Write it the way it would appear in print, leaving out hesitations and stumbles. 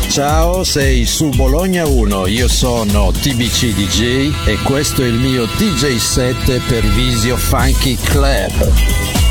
Ciao, sei su Bologna 1, io sono TBC DJ e questo è il mio DJ set per Visio Funky Club.